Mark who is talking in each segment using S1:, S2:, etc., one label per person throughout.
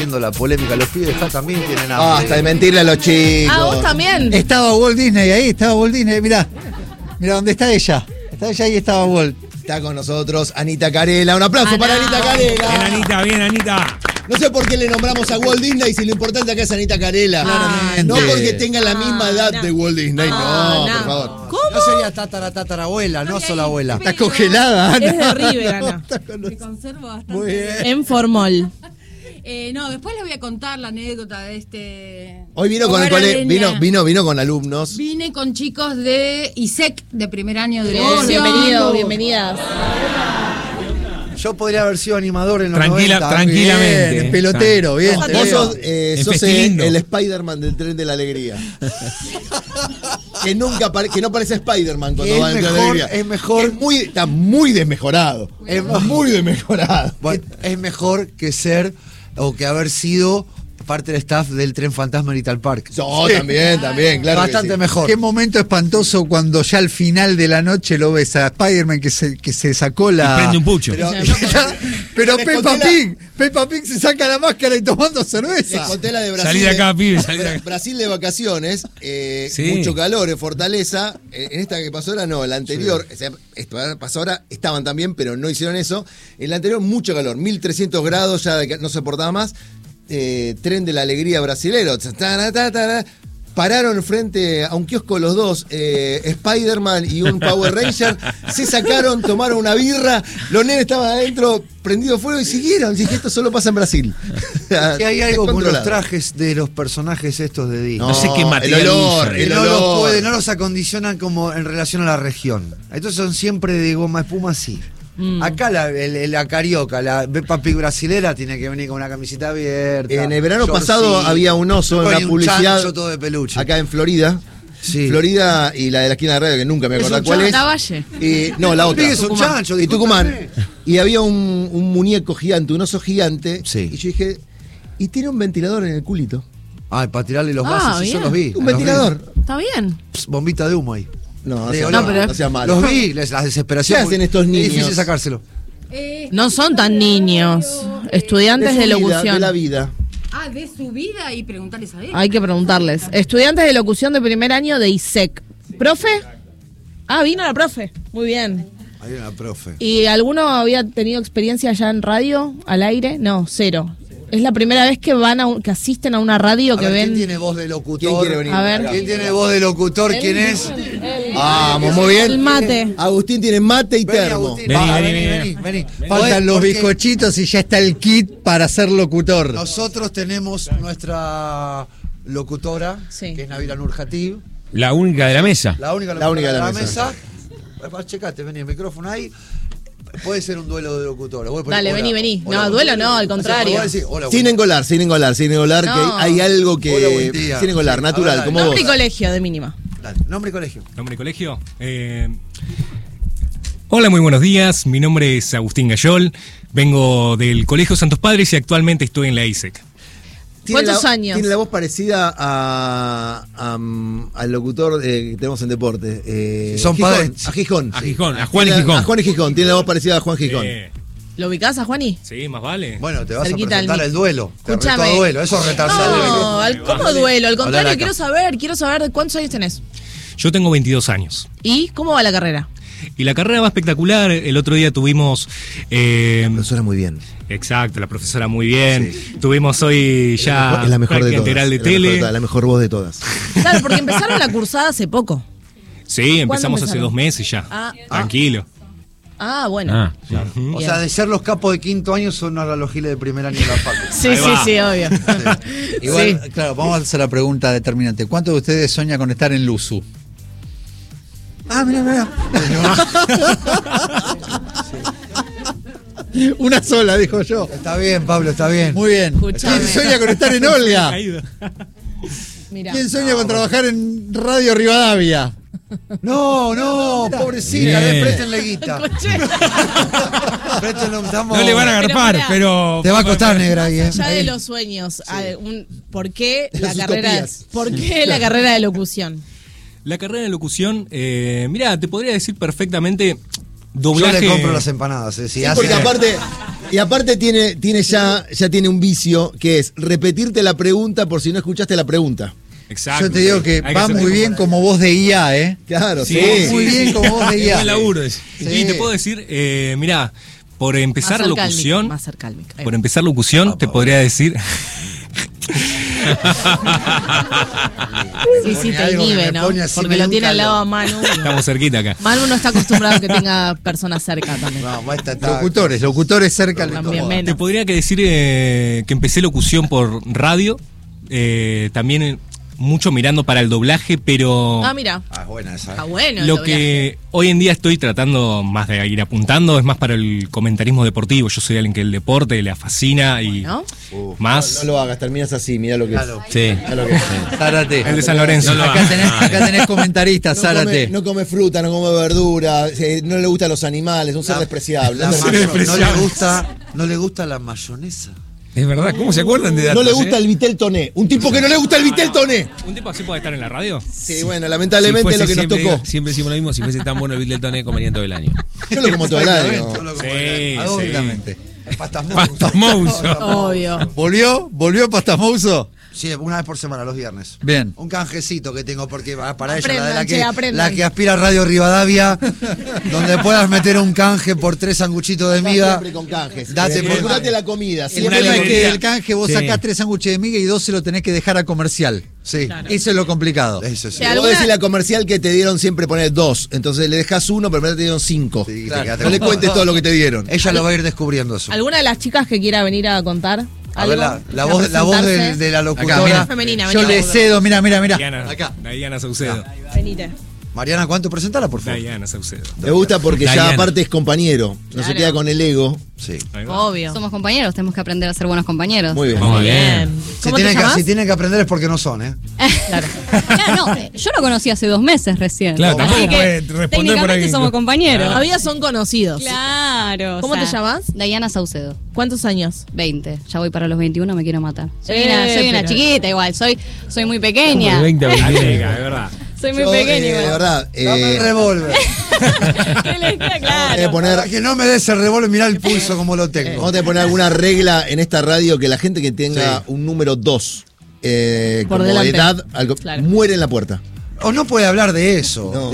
S1: entiendo la polémica. Los pibes de Ja también tienen hambre.
S2: Basta de mentirle a los chicos.
S3: Ah, vos también.
S4: Estaba Walt Disney ahí, estaba Walt Disney. Mirá dónde está ella. Está ella y estaba Walt.
S2: Está con nosotros Anita Carela. Un aplauso para Anita Carela.
S5: Bien, Anita, bien, Anita.
S2: No sé por qué le nombramos a Walt Disney si lo importante acá es Anita Carela. No porque tenga la misma edad de Walt Disney, no, por favor.
S3: ¿Cómo?
S1: No sería tatarabuela, no solo abuela.
S4: Está congelada, Ana.
S3: Es de River, Ana.
S6: Me conservo bastante.
S2: Muy bien.
S3: En Formol.
S6: No, después les voy a contar la anécdota de este.
S2: Hoy vino con el vino con alumnos.
S6: Vine con chicos de ISEC de primer año de
S3: Bienvenido, bienvenidas.
S1: Yo podría haber sido animador en los
S5: Tranquilamente.
S4: Bien, pelotero, bien.
S2: Vos sos
S5: Festilindo.
S2: el Spider-Man del Tren de la Alegría. que no parece Spider-Man cuando va en el Tren de la Alegría.
S1: Es mejor.
S2: Está muy desmejorado. Es muy desmejorado.
S1: Bueno, es mejor que ser o que haber sido parte del staff del Tren Fantasma en Little Park.
S2: No, también, claro.
S1: Bastante mejor.
S4: Qué momento espantoso cuando ya al final de la noche lo ves a Spider-Man que se sacó la...
S5: Y prende un pucho.
S4: Pero
S2: Les
S4: Peppa Pig se saca la máscara y tomando cerveza.
S2: Les conté la de Brasil.
S5: Salí de acá, pibe, salí de acá.
S2: Brasil de vacaciones,
S5: Sí.
S2: mucho calor en Fortaleza. En esta que pasó ahora, no, la anterior, o sea, esto pasó ahora, estaban también, pero no hicieron eso. En la anterior, mucho calor, 1300 grados, ya no se soportaba más. Tren de la Alegría brasilero. Pararon frente a un kiosco los dos, Spider-Man y un Power Ranger, se sacaron, tomaron una birra, los nenes estaban adentro, prendido fuego y siguieron. Dije, esto solo pasa en Brasil.
S1: Que hay algo con los trajes de los personajes estos de Disney.
S5: No sé qué material
S2: el
S1: no
S2: olor.
S1: no los acondicionan como en relación a la región. Entonces son siempre de goma espuma así. Acá la carioca, la Peppa Pig brasilera tiene que venir con una camiseta abierta.
S2: En el verano
S1: shortcito.
S2: pasado había un oso en
S1: Hay
S2: la
S1: un
S2: publicidad
S1: chancho todo de peluche.
S2: acá en Florida.
S1: Sí.
S2: Florida y la de la esquina de radio, que nunca me acuerdo cuál es.
S3: La Valle.
S2: No, la otra.
S1: Es un chancho,
S2: Y Tucumán.
S1: discúlpame.
S2: Y había un muñeco gigante, un oso gigante.
S1: Sí.
S2: Y yo dije, y tiene un ventilador en el culito.
S1: Ay, para tirarle los gases,
S3: bien.
S1: yo los vi.
S2: Un
S1: los
S2: ventilador.
S3: Está bien.
S1: vi. Pss, bombita de humo ahí.
S2: No,
S1: Digo,
S2: no sea malo.
S1: Los vi, la desesperación.
S2: ¿Qué hacen estos niños?
S1: Es difícil sacárselo.
S3: No son tan niños. Estudiantes
S2: su
S3: de
S2: vida,
S3: locución.
S2: de la vida.
S6: De su vida y preguntarles a él.
S3: Hay que preguntarles. Estudiantes de locución de primer año de ISEC. ¿Profe? Vino la profe. Muy bien.
S1: Hay una profe.
S3: ¿Y alguno había tenido experiencia ya en radio, al aire? No, cero. Es la primera vez que que asisten a una radio que ven.
S1: ¿Quién tiene voz de locutor?
S2: ¿Quién quiere venir?
S3: A ver.
S1: ¿Quién tiene voz de locutor? ¿Quién es?
S2: Vamos, muy bien.
S3: El mate.
S2: Agustín tiene mate y
S1: Vení,
S2: termo.
S1: Agustín.
S5: Vení.
S4: Faltan los
S1: Porque
S4: bizcochitos y ya está el kit para ser locutor.
S1: Nosotros tenemos nuestra locutora,
S3: Sí.
S1: que es Nabila Nurjatib.
S5: La única de la mesa.
S1: La única
S2: La única
S1: locutora
S2: de la mesa.
S1: Checate, vení, el micrófono ahí. Puede ser un duelo de locutores.
S3: Dale, vení. No, duelo no, al contrario.
S2: Sin engolar,
S3: No.
S2: que hay algo que.
S1: Hola, buen día.
S2: Sin engolar, natural,
S1: Ahora,
S2: como vos.
S3: Nombre y colegio de mínima.
S1: Nombre y colegio.
S5: ¿Nombre y colegio? Hola, muy buenos días. Mi nombre es Agustín Gayol. Vengo del Colegio Santos Padres y actualmente estoy en la ISEC.
S3: ¿Cuántos años?
S2: Tiene la voz parecida al locutor que tenemos en deporte.
S1: Son
S2: Gijón,
S1: padres.
S2: A Gijón.
S5: A
S2: sí.
S5: Gijón, a Juan y
S2: Tiene
S5: Gijón.
S2: A Juan y Gijón. Tiene la voz parecida a Juan Gijón.
S3: ¿Lo ubicás a Juani?
S5: Sí, más vale.
S1: Bueno, te vas
S3: Cerquita
S1: a presentar
S3: del
S1: el duelo. Te
S3: Escúchame.
S1: reto a duelo. Eso es retrasar
S3: No, ¿cómo duelo? Al contrario,
S1: Hablar
S3: quiero saber cuántos años tenés.
S5: Yo tengo 22 años.
S3: ¿Y cómo va la carrera?
S5: Y la carrera va espectacular. El otro día tuvimos...
S2: Pero suena muy bien.
S5: Exacto, la profesora muy bien. Tuvimos hoy ya
S2: Es la mejor de
S5: práctica
S2: todas.
S5: integral de
S2: Es la mejor
S5: tele.
S2: de todas, la mejor voz de todas.
S3: Claro, porque empezaron la cursada hace poco.
S5: Sí, empezamos hace
S3: empezaron?
S5: 2 meses ya. Tranquilo.
S3: Bueno.
S1: O sea, de ser los capos de quinto año son ahora los giles de primer año de la facu.
S3: Sí,
S5: Ahí va.
S3: obvio.
S4: Igual,
S3: Sí.
S4: claro, vamos a hacer la pregunta determinante. ¿Cuántos de ustedes soñan con estar en Luzu? Mira. Una sola, dijo yo.
S1: Está bien, Pablo, está bien.
S4: Muy bien.
S3: Escuchame.
S4: ¿Quién sueña con estar en Olga?
S3: Mirá.
S4: ¿Quién sueña con trabajar en Radio Rivadavia?
S1: No, pobrecita,
S5: Bien.
S1: préstenle guita. Préstenle, estamos...
S5: No le van a agarpar,
S3: pará.
S5: pero...
S1: Te va a costar, negra, ahí,
S3: Ya de los sueños, ¿por qué la carrera? ¿Por qué la carrera de locución?
S5: La carrera de locución, mira, te podría decir perfectamente
S1: Yo
S5: doblaje.
S1: le compro las empanadas, si
S2: Sí,
S1: hace...
S2: porque aparte, Y aparte ya tiene un vicio que es repetirte la pregunta por si no escuchaste la pregunta.
S5: Exacto.
S4: Yo te digo que
S5: Hay
S4: va
S5: ser
S4: muy bien como voz de IA, ¿eh?
S2: Claro,
S5: Sí,
S2: sí.
S4: Muy bien como voz de IA.
S7: Buen laburo ese.
S5: Y te puedo decir, mirá, por empezar
S3: Más cerca al
S5: locución,
S3: mic, más cerca al mic. Ahí
S5: por
S3: va.
S5: empezar locución, te podría decir.
S3: Sí, sí,
S1: Pone
S3: te
S1: algo que
S3: inhibe,
S1: me
S3: ¿no?
S1: pone así
S3: Porque
S1: medio
S3: lo tiene
S1: un
S3: al lado a
S1: calor.
S3: Manu.
S5: Estamos cerquita acá.
S3: Manu no está acostumbrado a que tenga personas cerca también.
S1: No, esta está.
S4: Locutores cerca del
S3: También
S4: micrófono.
S5: Te
S3: menos.
S5: podría que decir que empecé locución por radio, también mucho mirando para el doblaje, pero
S3: Ah, mira.
S1: Ah, buena esa.
S3: Está bueno. el
S5: lo
S3: doblaje.
S5: que hoy en día estoy tratando más de ir apuntando es más para el comentarismo deportivo. Yo soy alguien que el deporte le fascina y
S3: ¿No?
S5: más.
S2: No lo hagas, terminas así, mirá lo que es.
S5: Sí.
S2: Mirá lo que es.
S4: Zárate.
S5: El de San Lorenzo.
S4: Acá tenés comentaristas, Zárate.
S2: No come fruta, no come verdura, no le gustan los animales, un ser despreciable.
S1: La
S2: un ser
S1: mayo-
S2: despreciable.
S1: no le gusta la mayonesa.
S7: Es verdad, ¿cómo se acuerdan de datos?
S2: No le gusta el Vitel Toné. Un tipo que no le gusta el Vitel Toné.
S5: ¿Un tipo así puede estar en la radio?
S2: Sí, bueno, lamentablemente es lo que nos tocó.
S7: Siempre decimos lo mismo, si fuese tan bueno el Vitel Toné, comerían todo el año.
S2: Yo lo como todo el año.
S5: Sí,
S4: Obviamente.
S7: Pastamouso.
S3: Obvio.
S4: ¿Volvió Pastamouso?
S1: Sí, una vez por semana, los viernes.
S4: Bien.
S1: Un canjecito que tengo, porque para
S3: Aprendan,
S1: ella, la
S3: che, aprendan.
S1: que aspira a Radio Rivadavia, donde puedas meter un canje por 3 sanguchitos de miga.
S2: Siempre con canjes.
S1: Date por-
S2: Procurate la comida.
S4: El
S2: Siempre
S4: tema
S2: la
S4: es que
S2: comida.
S4: el canje vos
S7: Sí.
S4: sacás 3 sándwiches de miga y 2 se lo tenés que dejar a comercial.
S1: Sí,
S4: Eso es lo complicado.
S1: eso sí.
S3: Sí,
S2: Vos decís la comercial que te dieron siempre poner 2. Entonces le dejas 1, pero primero te dieron 5.
S1: Sí, te
S4: Claro.
S1: quedaste
S2: No le
S1: con-
S2: cuentes todo lo que te dieron.
S1: Ella lo va a ir descubriendo eso.
S3: ¿Alguna de las chicas que quiera venir a contar?
S1: A ver,
S3: algo?
S1: la
S3: ¿A
S1: voz
S3: presentarse?
S1: de la
S4: Acá,
S1: locutora.
S4: mira.
S3: Femenina,
S4: Yo
S3: vení,
S4: le
S3: vamos.
S4: cedo, mira.
S5: Diana Saucedo.
S3: Venite.
S1: Mariana, ¿cuánto? Presentala, por favor.
S5: Diana Saucedo.
S2: Me gusta porque ya
S7: Diana.
S2: aparte es compañero. No se
S3: Claro.
S2: queda con el ego.
S1: Sí.
S5: Ahí va.
S3: Obvio.
S8: Somos compañeros, tenemos que aprender a ser buenos compañeros.
S2: Muy bien.
S7: Muy bien.
S3: ¿Cómo te llamas?
S1: Si tienen que aprender es porque no son, ¿eh?
S3: Claro.
S8: Claro, no, yo lo conocí hace 2 meses recién.
S7: Claro, tampoco
S8: Así que
S7: puede responder por
S8: técnicamente
S7: ahí.
S8: somos compañeros.
S3: Todavía son conocidos.
S8: Claro.
S3: ¿Cómo te llamas?
S8: Diana Saucedo.
S3: ¿Cuántos años?
S8: 20. Ya voy para los 21, me quiero matar. Soy
S3: pero-
S8: una chiquita igual, soy muy pequeña.
S7: De 20 a 20.
S5: Chica, de verdad.
S8: Soy muy
S2: Yo,
S8: pequeña
S2: de
S8: igual.
S2: verdad.
S1: Dame el revólver.
S8: ¿Qué les queda claro?
S2: Vamos a poner,
S1: Para que no me des el revólver, mirá el pulso como lo tengo.
S2: vamos a poner alguna regla en esta radio que la gente que tenga
S1: Sí.
S2: un número 2
S3: Por
S2: como
S3: delante.
S2: edad, algo,
S3: Claro.
S2: muere en la puerta.
S1: O no puede hablar de eso.
S2: No.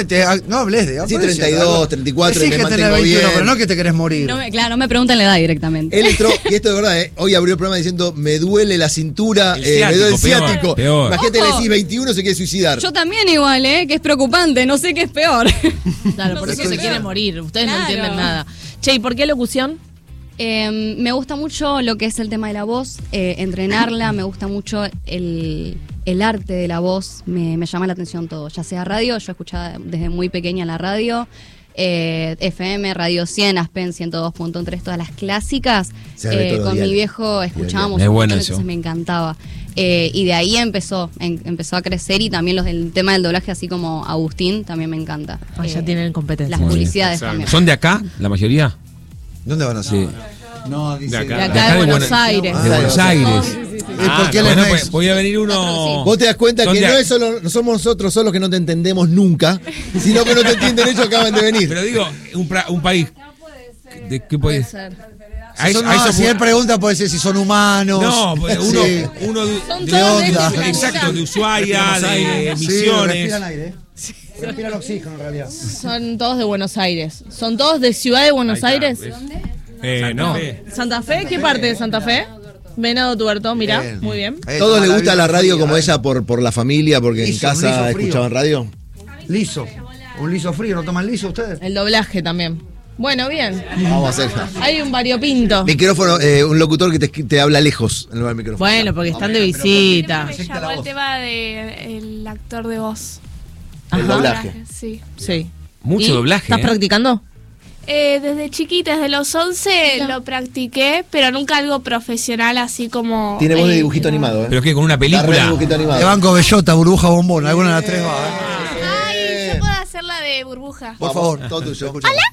S1: No hables de
S2: Sí, 32, 34,
S1: Decís
S2: me
S1: que tenés
S2: mantengo
S1: 21,
S2: bien.
S1: pero no que te querés morir.
S8: No me preguntan la edad directamente.
S2: Él entró, y esto de verdad, hoy abrió el programa diciendo, me duele la cintura,
S7: El
S2: me duele el
S7: ciático,
S2: ciático.
S7: peor.
S2: Imagínate, le
S8: Ojo.
S2: decís 21, se quiere suicidar.
S8: Yo también igual, que es preocupante, no sé qué es peor.
S3: Claro,
S8: No
S3: por
S8: sé
S3: eso
S8: qué
S3: se
S8: es
S3: quiere
S8: peor.
S3: morir. Ustedes no
S8: Claro.
S3: entienden nada. Che, ¿y por qué locución?
S8: Me gusta mucho lo que es el tema de la voz, entrenarla, me gusta mucho el arte de la voz, me llama la atención todo, ya sea radio, yo escuchaba desde muy pequeña la radio, FM, Radio 100, Aspen 102.3, todas las clásicas,
S2: Se ve todo
S8: con
S2: diario.
S8: mi viejo escuchábamos
S7: Es
S8: un
S7: bueno
S8: montón,
S7: eso.
S8: entonces me encantaba. Y de ahí empezó a crecer y también el tema del doblaje, así como Agustín, también me encanta.
S3: Ya tienen competencia.
S8: Las publicidades también.
S7: ¿Son de acá, la mayoría?
S1: ¿Dónde van a ser?
S7: Sí.
S4: No, dice.
S5: De acá.
S3: De acá de Buenos Aires.
S7: De Buenos Aires.
S1: ¿Y por qué
S7: bueno,
S1: les
S7: pues, podía venir uno.
S2: Vos te das cuenta
S7: Son
S2: que
S7: de
S2: no
S7: acá.
S2: es solo, no somos nosotros solos que no te entendemos nunca, sino que no te entienden ellos que acaban de venir.
S7: Pero digo, un país. ¿De qué puede ser?
S1: Si son- si él pregunta, puede ser si son humanos.
S7: No, uno,
S1: Sí.
S7: uno
S3: Son
S1: ¿De
S3: todos de
S1: onda?
S3: este
S7: exacto, de
S3: planeta.
S7: Ushuaia, de
S1: Sí,
S7: Misiones.
S1: respiran aire. Respiran oxígeno en realidad.
S3: Son todos de Buenos Aires. ¿Son todos de Ciudad de Buenos
S5: Ahí está,
S3: Aires?
S5: ¿ves? No.
S3: ¿Santa Fe? ¿Qué parte de Santa Fe? Venado Tuerto, mirá,
S1: Bien.
S3: muy bien.
S2: ¿Todos les gusta la radio como
S1: ella
S2: ella por la familia, porque en
S1: Liso, un liso
S2: casa
S1: frío.
S2: escuchaban radio?
S1: Liso. Un liso frío, ¿no toman liso ustedes?
S3: El doblaje también. Bueno, bien.
S2: Vamos a hacer.
S3: Hay un variopinto.
S2: Micrófono, un locutor que te habla lejos en el micrófono.
S3: Bueno, porque están de visita.
S9: Me llamó el tema del actor de voz.
S2: El doblaje.
S9: Sí.
S3: Sí.
S7: Mucho
S3: ¿Y
S7: doblaje.
S3: ¿Estás practicando?
S9: Desde chiquita, desde los 11 lo practiqué, pero nunca algo profesional así como...
S2: Tiene voz de dibujito animado, ¿eh?
S7: Pero que con una
S2: Está re
S7: película.
S2: dibujito
S1: De
S2: animado.
S1: Banco Bellota, Burbuja Bombón, alguna de las tres va, ¿eh?
S9: Ay, yo puedo hacer la de burbuja.
S1: Por favor.
S2: Todo tuyo.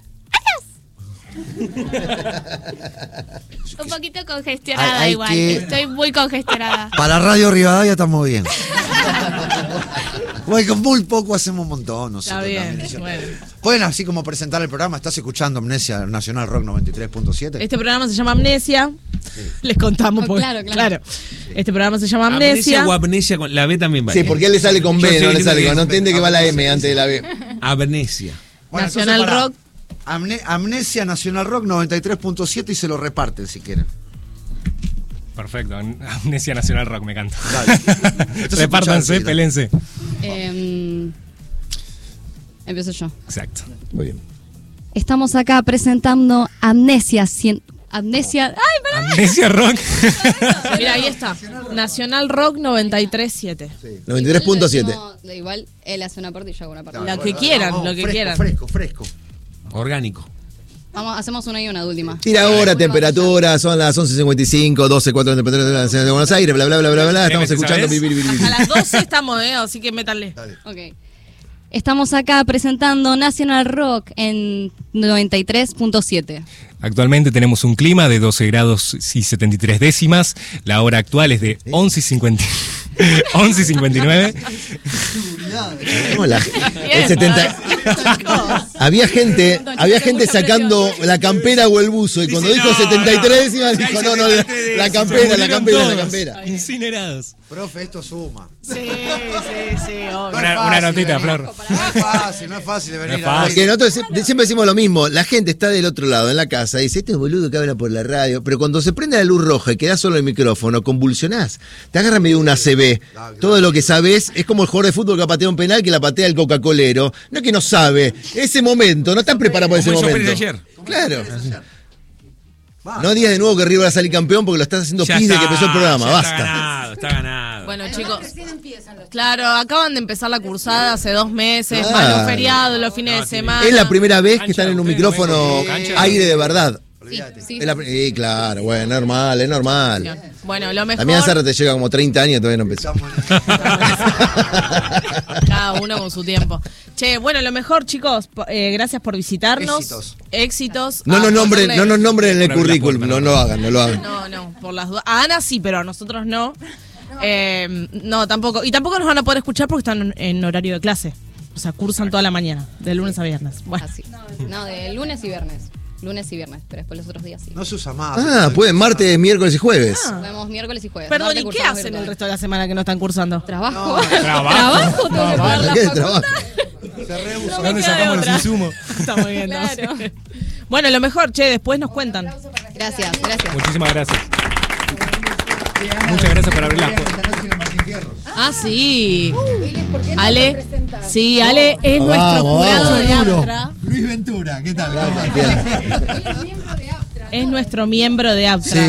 S9: Un poquito congestionada
S1: Hay
S9: igual,
S1: que-
S9: estoy muy congestionada.
S1: Para Radio Rivadavia estamos bien. Bueno, con muy poco hacemos un montón.
S3: Está bien, bueno.
S1: Pueden así como presentar el programa. Estás escuchando Amnesia Nacional Rock 93.7.
S3: Este programa se llama Amnesia. Les contamos.
S8: Oh,
S3: porque,
S8: claro.
S3: Este programa se llama Amnesia.
S7: O amnesia con la B también va.
S2: Sí, porque él le sale con
S7: Yo
S2: B,
S7: sí,
S2: no le
S7: yo
S2: sale
S7: sí.
S2: con. No entiende que va la M antes de la B.
S7: Amnesia.
S1: Bueno,
S3: Nacional
S1: entonces,
S3: Rock.
S1: Amnesia Nacional Rock 93.7 y se lo reparten si quieren.
S5: Perfecto, Amnesia Nacional Rock, me encanta.
S1: Dale. Entonces,
S5: Repártanse,
S1: escuchá,
S5: pelense.
S8: Empiezo yo.
S5: Exacto.
S2: Muy bien.
S8: Estamos acá presentando Amnesia. Amnesia. ¡Ay, pará!
S5: Amnesia Rock.
S3: Mira, ahí está. Nacional Rock 93.7.
S2: 93.7.
S8: Igual él hace una parte y yo hago una parte.
S3: Lo que quieran, lo que quieran.
S1: Fresco.
S7: Orgánico.
S8: Vamos, hacemos una y una de última.
S2: Tira ahora, temperatura, son las 11:55, 12:04 de temperatura de la ciudad de Buenos Aires, bla, bla, bla, bla, bla. Estamos escuchando.
S3: Hasta las 12 estamos, así que métanle.
S8: Ok. Estamos acá presentando National Rock en 93.7.
S5: Actualmente tenemos un clima de 12 grados y 73 décimas. La hora actual es de 11:59.
S2: El 70. Había gente sacando la campera o el buzo y cuando dijo 73 décimas dijo no, la campera.
S5: Incinerados.
S1: Profe, esto suma.
S3: Sí, obvio.
S5: Una notita, Flor.
S1: No es fácil de venir
S5: a
S2: Porque nosotros siempre decimos lo mismo, la gente está del otro lado, en la casa, y dice, este es boludo que habla por la radio, pero cuando se prende la luz roja y queda solo el micrófono, convulsionás, te agarra medio una ACV, todo lo que sabes es como el jugador de fútbol que patea un penal que la patea el Coca-Colero, no es que no sabe, ese momento, no están preparados para ese
S7: Como el
S2: momento.
S7: ayer.
S2: Claro. No digas de nuevo que River va a salir campeón porque lo estás haciendo pis de que empezó el programa, basta.
S7: Está ganado.
S3: Bueno, chicos. Claro, acaban de empezar la cursada hace 2 meses, más los feriados, los fines de semana.
S2: Es la primera vez que están en un micrófono aire de verdad.
S8: Sí.
S2: Claro, bueno, es normal.
S3: Bueno, lo mejor.
S2: A mí Azar te llega como 30 años y todavía no empezó.
S3: Cada uno con su tiempo. Che, bueno, lo mejor, chicos, gracias por visitarnos. Éxitos.
S2: No nos nombren en el currículum, no lo hagan.
S3: No, por las dudas. A Ana sí, pero a nosotros no. No, tampoco. Y tampoco nos van a poder escuchar porque están en horario de clase. O sea, cursan toda la mañana, de lunes a viernes. Bueno.
S8: Así. No, de lunes y viernes. Lunes y viernes, pero después los otros días sí.
S1: No se usa más.
S2: Pueden martes, miércoles y jueves.
S8: Podemos miércoles y jueves.
S3: Perdón,
S8: Martes
S3: ¿y qué
S8: cursamos
S3: hacen
S8: virtual.
S3: el resto de la semana que no están cursando?
S8: Trabajo.
S5: Trabajo.
S8: Tengo que pagar la
S2: ¿Qué
S8: facultad.
S2: trabajo?
S5: ¿Dónde sacamos los insumos?
S3: Está muy bien.
S8: Claro.
S3: Bueno, lo mejor, che, después nos cuentan.
S8: Gracias.
S5: Muchísimas gracias. Muchas gracias por abrir las puertas.
S3: Ah, sí. Ale, sí, Ale es nuestro jurado de Aptra.
S4: Luis Ventura, ¿qué tal?
S3: Es nuestro miembro de Aptra.
S4: Sí.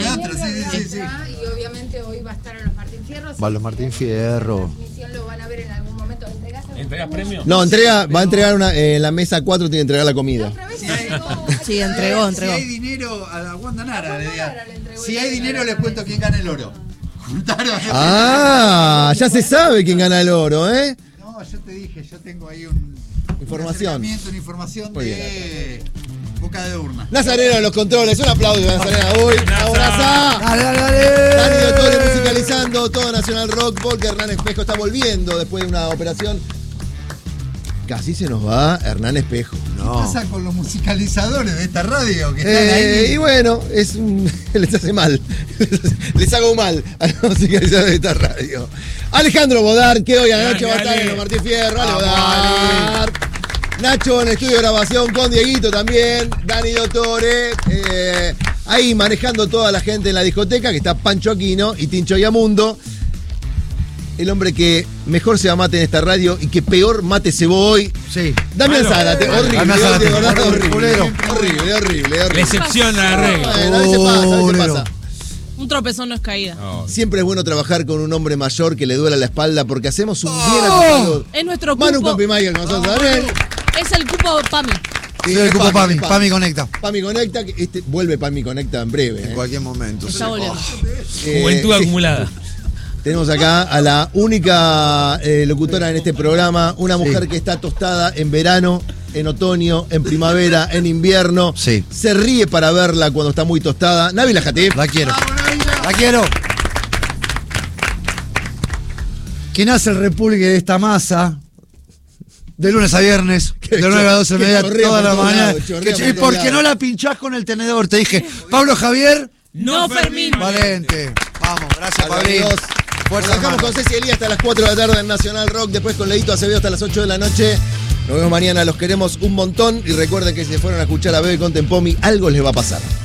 S6: Y obviamente hoy va a estar en los Martín Fierro.
S1: Va los Martín Fierro.
S6: Transmisión lo van a ver en algún momento.
S7: ¿Entregas premio?
S2: No, va a entregar en la mesa 4, tiene que entregar la comida.
S3: Sí, entregó.
S4: Si hay dinero, a la Wanda Nara le diga. Si hay dinero, les cuento quién gana el oro. Juntaron.
S2: Ya se sabe quién gana el oro, ¿eh?
S4: No, yo te dije, yo tengo ahí
S2: Información.
S4: una información
S2: Muy
S4: de boca de urna.
S2: Nazareno en los controles, un aplauso a Nazareno. Uy, abraza.
S1: Dale.
S2: Dani Dottore musicalizando todo Nacional Rock porque Hernán Espejo está volviendo después de una operación. Casi se nos va Hernán Espejo.
S4: ¿Qué pasa con los musicalizadores de esta radio que están ahí?
S2: Y bueno, les hace mal. Les hago mal a los musicalizadores de esta radio. Alejandro Bodar, que hoy a la noche va a estar en los Martín Fierro. Ale Bodar. Nacho en el estudio de grabación con Dieguito también. Dani Dottore. Ahí manejando toda la gente en la discoteca, que está Pancho Aquino y Tincho Yamundo. El hombre que mejor se va mate en esta radio y que peor mate se va hoy.
S1: Sí.
S2: Damián Zárate, horrible,
S1: Damián Zárate,
S2: de verdad,
S1: culero.
S2: horrible.
S7: La excepción a la regla.
S2: Bueno, a veces pasa.
S3: Un tropezón no es caída.
S2: Siempre es bueno trabajar con un hombre mayor que le duela la espalda porque hacemos un bien a tu salud.
S3: Es nuestro cupo.
S2: Manu Campimayer con nosotros también.
S3: Es el cupo PAMI.
S1: Sí, el cupo Pami. Pami Conecta.
S2: Pami Conecta, vuelve Pami Conecta en breve.
S1: En cualquier momento.
S3: Está volviendo.
S7: Juventud acumulada.
S2: Tenemos acá a la única locutora en este programa, una mujer que está tostada en verano, en otoño, en primavera, en invierno.
S1: Sí.
S2: Se ríe para verla cuando está muy tostada. Nabila Jatib.
S1: La quiero. La quiero. quien hace el repulgue de esta masa, de lunes a viernes, de 9 a 12 media, toda la mañana. ¿Y por qué no la pinchás con el tenedor? Te dije, Pablo Javier.
S3: No, Fermín.
S1: Valente. Vamos, gracias, Pablo.
S2: Fuerza. Dejamos con Ceci Elías hasta las 4 de la tarde en Nacional Rock. Después con Leito Acevedo hasta las 8 de la noche. Nos vemos mañana, los queremos un montón. Y recuerden que si se fueron a escuchar a Bebe con Tempomi, algo les va a pasar.